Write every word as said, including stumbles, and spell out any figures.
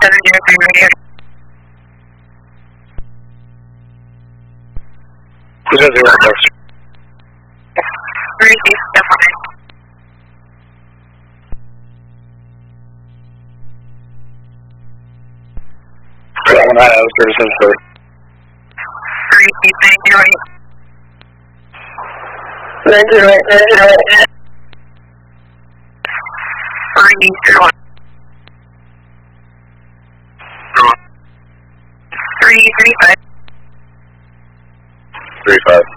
seven zero three radio. Who's that zero close? Three six step one. Seven nine zero zero seven four. Three six nine zero eight. Nine zero eight, nine zero eight. Three zero one. Three three five. Three five.